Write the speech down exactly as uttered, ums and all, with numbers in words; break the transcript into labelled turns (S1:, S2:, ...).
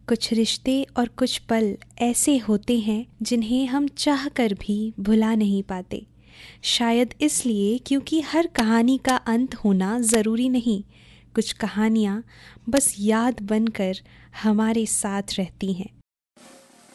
S1: कुछ रिश्ते और कुछ पल ऐसे होते हैं जिन्हें हम चाह कर भी भुला नहीं पाते। शायद इसलिए क्योंकि हर कहानी का अंत होना ज़रूरी नहीं। कुछ कहानियाँ बस याद बनकर हमारे साथ रहती हैं।